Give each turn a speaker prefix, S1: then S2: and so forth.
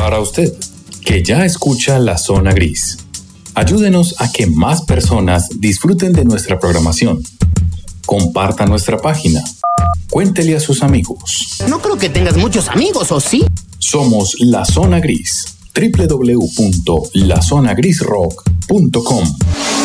S1: Para usted, que ya escucha La Zona Gris, ayúdenos a que más personas disfruten de nuestra programación. Comparta nuestra página. Cuéntele a sus amigos.
S2: No creo que tengas muchos amigos, ¿o sí?
S1: Somos La Zona Gris. www.lazonagrisrock.com